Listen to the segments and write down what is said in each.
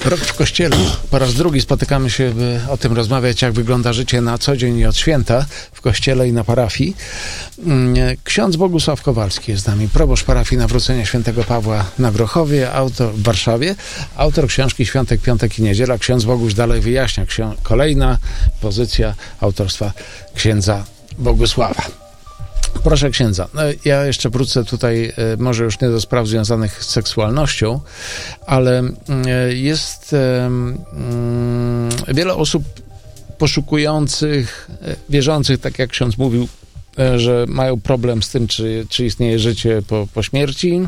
Rok w Kościele. Po raz drugi spotykamy się, by o tym rozmawiać, jak wygląda życie na co dzień i od święta w Kościele i na parafii. Ksiądz Bogusław Kowalski jest z nami, proboszcz parafii Nawrócenia Świętego Pawła na Grochowie, w Warszawie, autor książki Świątek, Piątek i Niedziela. Ksiądz Boguś dalej wyjaśnia. Kolejna pozycja autorstwa księdza Bogusława. Proszę księdza, ja jeszcze wrócę tutaj, może już nie do spraw związanych z seksualnością, ale jest wiele osób poszukujących, wierzących, tak jak ksiądz mówił, że mają problem z tym, czy istnieje życie po śmierci.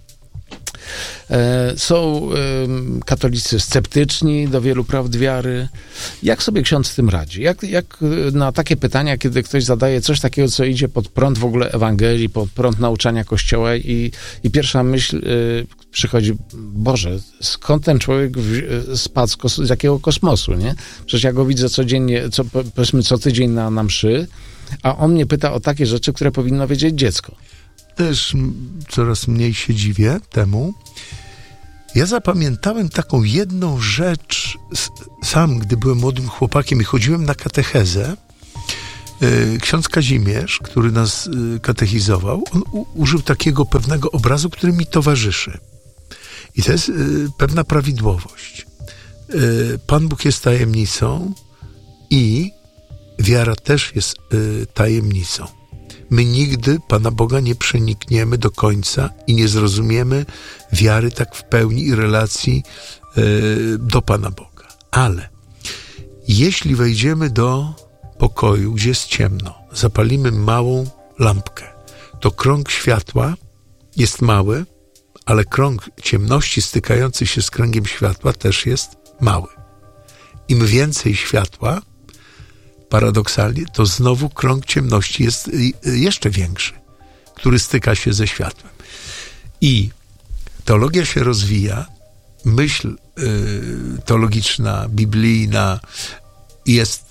Są katolicy sceptyczni do wielu prawd wiary. Jak sobie ksiądz z tym radzi? Jak na takie pytania, kiedy ktoś zadaje coś takiego, co idzie pod prąd w ogóle Ewangelii, pod prąd nauczania Kościoła i pierwsza myśl przychodzi, Boże, skąd ten człowiek spadł z jakiego kosmosu, nie? Przecież ja go widzę codziennie, powiedzmy co tydzień na mszy, a on mnie pyta o takie rzeczy, które powinno wiedzieć dziecko. Też coraz mniej się dziwię temu. Ja zapamiętałem taką jedną rzecz sam, gdy byłem młodym chłopakiem i chodziłem na katechezę. Ksiądz Kazimierz, który nas katechizował, on użył takiego pewnego obrazu, który mi towarzyszy. I to jest pewna prawidłowość. Pan Bóg jest tajemnicą i wiara też jest tajemnicą. My nigdy Pana Boga nie przenikniemy do końca i nie zrozumiemy wiary tak w pełni i relacji do Pana Boga. Ale jeśli wejdziemy do pokoju, gdzie jest ciemno, zapalimy małą lampkę, to krąg światła jest mały, ale krąg ciemności stykający się z kręgiem światła też jest mały. Im więcej światła, paradoksalnie, to znowu krąg ciemności jest jeszcze większy, który styka się ze światłem. I teologia się rozwija, myśl teologiczna, biblijna jest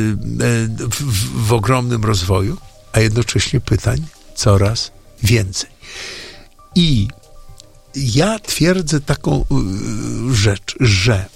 w ogromnym rozwoju, a jednocześnie pytań coraz więcej. I ja twierdzę taką rzecz, że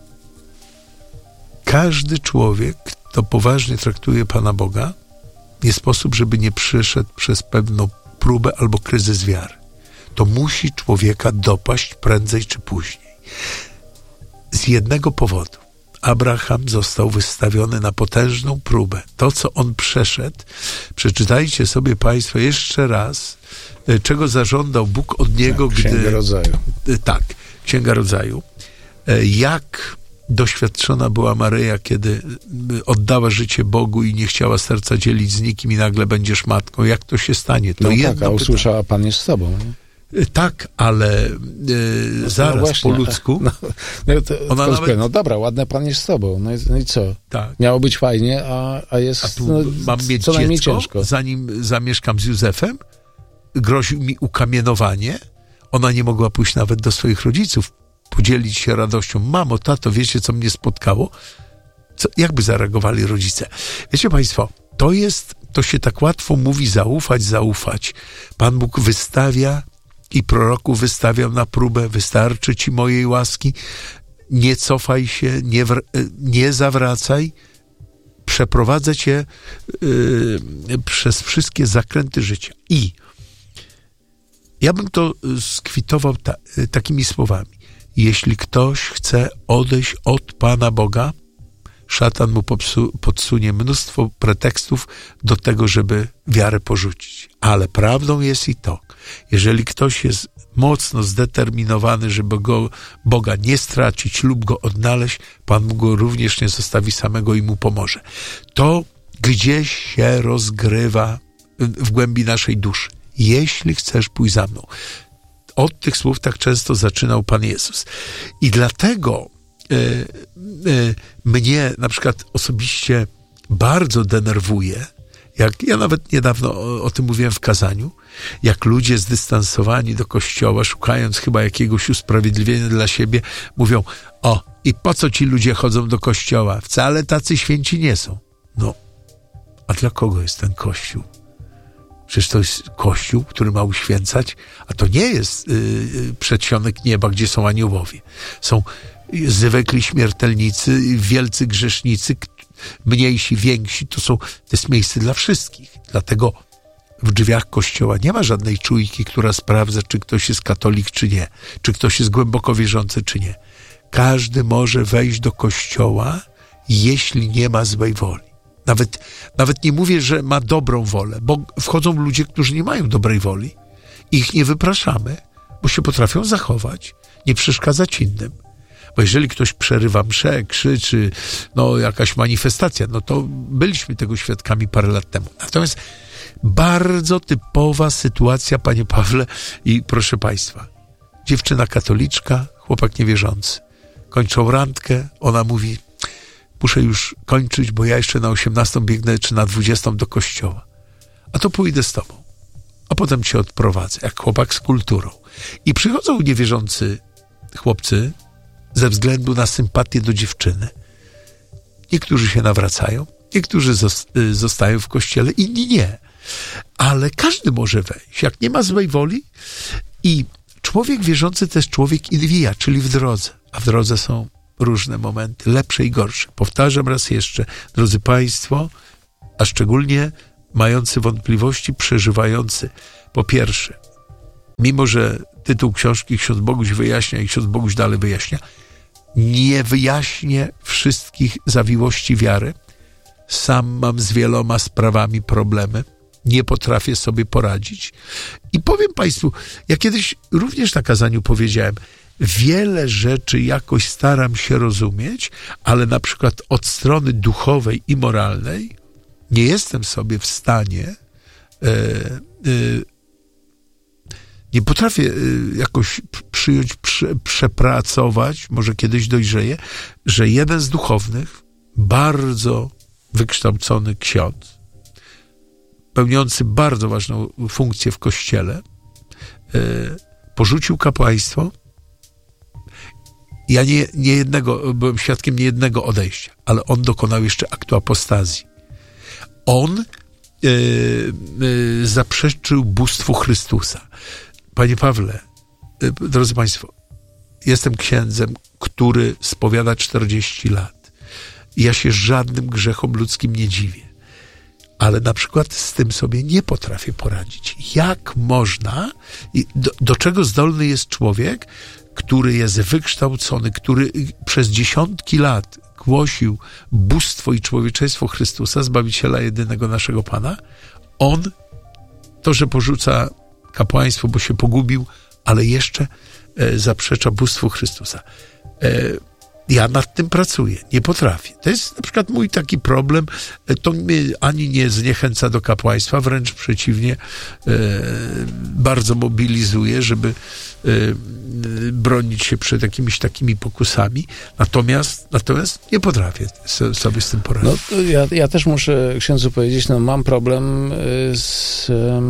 każdy człowiek, kto poważnie traktuje Pana Boga, nie sposób, żeby nie przyszedł przez pewną próbę albo kryzys wiary. To musi człowieka dopaść prędzej czy później. Z jednego powodu. Abraham został wystawiony na potężną próbę. To, co on przeszedł, przeczytajcie sobie Państwo jeszcze raz, czego zażądał Bóg od niego, tak, Księga Rodzaju. Tak, Księga Rodzaju. Jak doświadczona była Maryja, kiedy oddała życie Bogu i nie chciała serca dzielić z nikim i nagle będziesz matką. Jak to się stanie? To tak, a usłyszała, Pan jest z tobą. Nie? Tak, ale zaraz właśnie, po ludzku. Ona nawet... No dobra, ładne Pan jest z tobą. No i co? Tak. Miało być fajnie, a jest a tu mam mieć co najmniej dziecko, ciężko. Zanim zamieszkam z Józefem, groził mi ukamienowanie. Ona nie mogła pójść nawet do swoich rodziców, podzielić się radością. Mamo, tato, wiecie, co mnie spotkało? Jakby zareagowali rodzice? Wiecie Państwo, to się tak łatwo mówi zaufać. Pan Bóg wystawia i proroków wystawiał na próbę, wystarczy ci mojej łaski, nie cofaj się, nie zawracaj, przeprowadzę cię przez wszystkie zakręty życia. I ja bym to skwitował takimi słowami. Jeśli ktoś chce odejść od Pana Boga, szatan mu podsunie mnóstwo pretekstów do tego, żeby wiarę porzucić. Ale prawdą jest i to, jeżeli ktoś jest mocno zdeterminowany, żeby Boga nie stracić lub go odnaleźć, Pan go również nie zostawi samego i mu pomoże. To gdzieś się rozgrywa w głębi naszej duszy. Jeśli chcesz, pójść za mną. Od tych słów tak często zaczynał Pan Jezus. I dlatego mnie na przykład osobiście bardzo denerwuje, jak ja nawet niedawno o tym mówiłem w kazaniu, jak ludzie zdystansowani do Kościoła, szukając chyba jakiegoś usprawiedliwienia dla siebie, mówią, i po co ci ludzie chodzą do Kościoła? Wcale tacy święci nie są. No, a dla kogo jest ten Kościół? Przecież to jest Kościół, który ma uświęcać, a to nie jest przedsionek nieba, gdzie są aniołowie. Są zwykli śmiertelnicy, wielcy grzesznicy, mniejsi, więksi, to jest miejsce dla wszystkich. Dlatego w drzwiach kościoła nie ma żadnej czujki, która sprawdza, czy ktoś jest katolik, czy nie, czy ktoś jest głęboko wierzący, czy nie. Każdy może wejść do kościoła, jeśli nie ma złej woli. Nawet nie mówię, że ma dobrą wolę, bo wchodzą ludzie, którzy nie mają dobrej woli. Ich nie wypraszamy, bo się potrafią zachować, nie przeszkadzać innym. Bo jeżeli ktoś przerywa mszę, krzyczy, jakaś manifestacja, to byliśmy tego świadkami parę lat temu. Natomiast bardzo typowa sytuacja, panie Pawle, i proszę państwa, dziewczyna katoliczka, chłopak niewierzący. Kończą randkę, ona mówi, muszę już kończyć, bo ja jeszcze na 18 biegnę, czy na 20 do kościoła. A to pójdę z tobą. A potem cię odprowadzę, jak chłopak z kulturą. I przychodzą niewierzący chłopcy ze względu na sympatię do dziewczyny. Niektórzy się nawracają, niektórzy zostają w kościele, inni nie. Ale każdy może wejść, jak nie ma złej woli. I człowiek wierzący to jest człowiek inwija, czyli w drodze. A w drodze są różne momenty, lepsze i gorsze. Powtarzam raz jeszcze, drodzy państwo, a szczególnie mający wątpliwości, przeżywający. Po pierwsze, mimo że tytuł książki ksiądz Boguś wyjaśnia i ksiądz Boguś dalej wyjaśnia, nie wyjaśnię wszystkich zawiłości wiary. Sam mam z wieloma sprawami problemy. Nie potrafię sobie poradzić. I powiem państwu, ja kiedyś również na kazaniu powiedziałem, wiele rzeczy jakoś staram się rozumieć, ale na przykład od strony duchowej i moralnej nie jestem sobie w stanie, nie potrafię jakoś przyjąć, przepracować, może kiedyś dojrzeję, że jeden z duchownych, bardzo wykształcony ksiądz, pełniący bardzo ważną funkcję w kościele, porzucił kapłaństwo. Ja byłem świadkiem niejednego odejścia, ale on dokonał jeszcze aktu apostazji. On zaprzeczył bóstwu Chrystusa. Panie Pawle, drodzy państwo, jestem księdzem, który spowiada 40 lat. Ja się żadnym grzechom ludzkim nie dziwię. Ale na przykład z tym sobie nie potrafię poradzić. Jak można, do czego zdolny jest człowiek, który jest wykształcony, który przez dziesiątki lat głosił bóstwo i człowieczeństwo Chrystusa, Zbawiciela jedynego naszego Pana, on to, że porzuca kapłaństwo, bo się pogubił, ale jeszcze zaprzecza bóstwu Chrystusa. Ja nad tym pracuję, nie potrafię. To jest na przykład mój taki problem, to mnie ani nie zniechęca do kapłaństwa, wręcz przeciwnie, bardzo mobilizuje, żeby bronić się przed jakimiś takimi pokusami, natomiast nie potrafię sobie z tym poradzić. Ja też muszę księdzu powiedzieć, mam problem z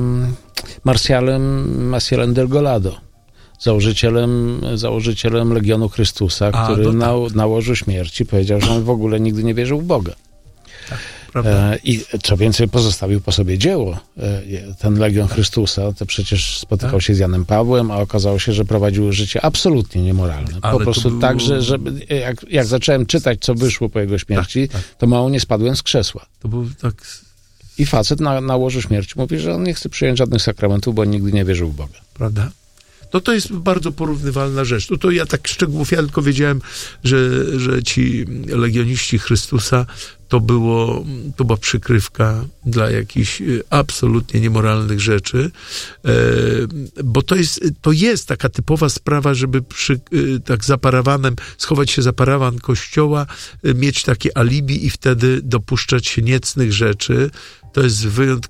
Marcialem del Golado, założycielem Legionu Chrystusa, który na łożu śmierci powiedział, że on w ogóle nigdy nie wierzył w Boga. Tak, i co więcej, pozostawił po sobie dzieło. Ten Legion Chrystusa, to przecież spotykał się z Janem Pawłem, a okazało się, że prowadził życie absolutnie niemoralne. Ale po prostu tak, że jak zacząłem czytać, co wyszło po jego śmierci, to mało nie spadłem z krzesła. To był tak... I facet na łożu śmierci mówi, że on nie chce przyjąć żadnych sakramentów, bo nigdy nie wierzył w Boga. Prawda? To jest bardzo porównywalna rzecz. To ja tak szczegółów, ja tylko wiedziałem, że ci legioniści Chrystusa to była przykrywka dla jakichś absolutnie niemoralnych rzeczy, bo to jest taka typowa sprawa, żeby tak za parawanem, schować się za parawan kościoła, mieć takie alibi i wtedy dopuszczać się niecnych rzeczy. To jest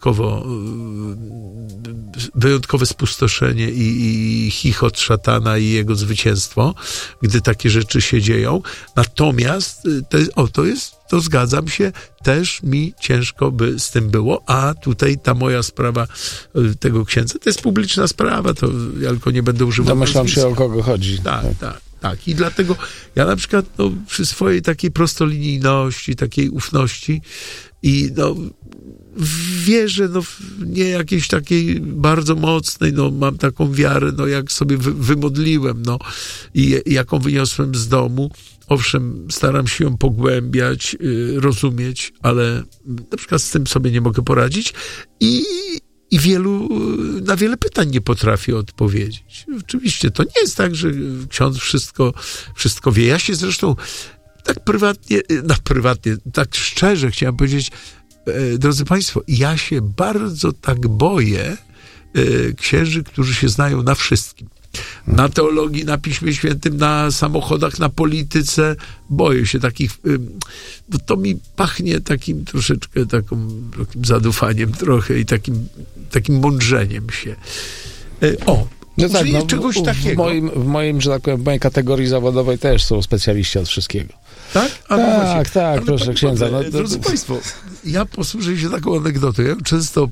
wyjątkowe spustoszenie i chichot szatana i jego zwycięstwo, gdy takie rzeczy się dzieją. Natomiast to zgadzam się, też mi ciężko by z tym było, a tutaj ta moja sprawa tego księdza, to jest publiczna sprawa, to ja tylko nie będę używał. Domyślam się, o kogo chodzi. Tak. I dlatego ja na przykład przy swojej takiej prostolinijności, takiej ufności, I no, w wierze, no, nie jakiejś takiej bardzo mocnej, no, mam taką wiarę, no, jak sobie wymodliłem, no, i jaką wyniosłem z domu. Owszem, staram się ją pogłębiać, rozumieć, ale na przykład z tym sobie nie mogę poradzić i na wiele pytań nie potrafię odpowiedzieć. Oczywiście to nie jest tak, że ksiądz wszystko wie. Ja się zresztą tak prywatnie, tak szczerze chciałem powiedzieć, drodzy Państwo, ja się bardzo tak boję księży, którzy się znają na wszystkim. Na teologii, na Piśmie Świętym, na samochodach, na polityce. Boję się takich, bo to mi pachnie takim troszeczkę takim zadufaniem trochę i takim mądrzeniem się. No tak, czegoś takiego. W moim, że tak powiem, w mojej kategorii zawodowej też są specjaliści od wszystkiego. Tak? Tak, proszę księdza. Drodzy Państwo, ja posłużę się taką anegdotą. Ja ją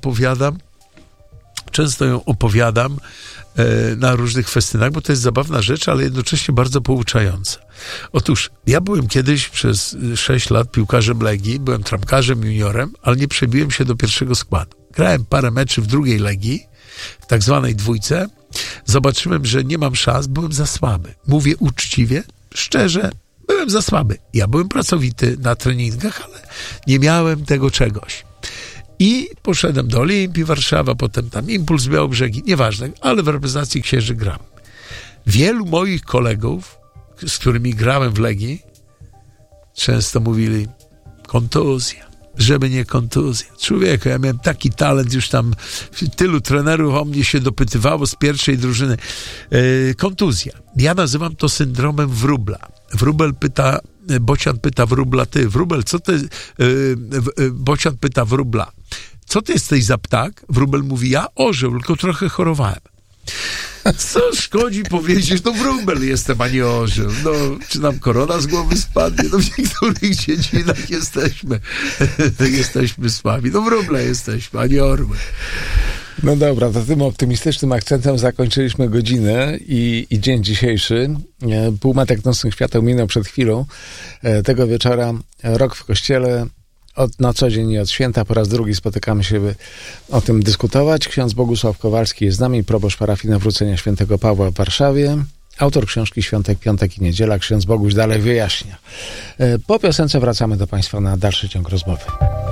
często ją opowiadam na różnych festynach, bo to jest zabawna rzecz, ale jednocześnie bardzo pouczająca. Otóż ja byłem kiedyś przez 6 lat piłkarzem Legii, byłem tramkarzem, juniorem, ale nie przebiłem się do pierwszego składu. Grałem parę meczy w drugiej Legii, w tak zwanej dwójce. Zobaczyłem, że nie mam szans, byłem za słaby. Mówię uczciwie, szczerze, byłem za słaby. Ja byłem pracowity na treningach, ale nie miałem tego czegoś. I poszedłem do Olimpii Warszawa, potem tam Impuls Białobrzegi, nieważne, ale w reprezentacji księży gram. Wielu moich kolegów, z którymi grałem w Legii, często mówili kontuzja, żeby nie kontuzja. Człowieku, ja miałem taki talent, już tam tylu trenerów o mnie się dopytywało z pierwszej drużyny. Kontuzja. Ja nazywam to syndromem Wróbla. Bocian pyta Wróbla, ty, Wróbel, co ty... Bocian pyta Wróbla, co ty jesteś za ptak? Wróbel mówi, ja orzeł, tylko trochę chorowałem. Co szkodzi powiedzieć, no wróbel jestem, a nie orzeł. No, czy nam korona z głowy spadnie? No w niektórych dziedzinach jesteśmy słabi. No wróble jesteśmy, a nie orły. No dobra, to tym optymistycznym akcentem zakończyliśmy godzinę i dzień dzisiejszy. Półmetek nocnych świateł minął przed chwilą. Tego wieczora rok w kościele. Na co dzień i od święta po raz drugi spotykamy się, by o tym dyskutować. Ksiądz Bogusław Kowalski jest z nami, proboszcz parafii Nawrócenia Świętego Pawła w Warszawie. Autor książki Świątek, Piątek i Niedziela. Ksiądz Boguś dalej wyjaśnia. Po piosence wracamy do Państwa na dalszy ciąg rozmowy.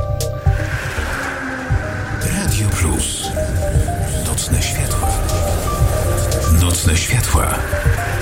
Radio Plus. Nocne światła. Nocne światła.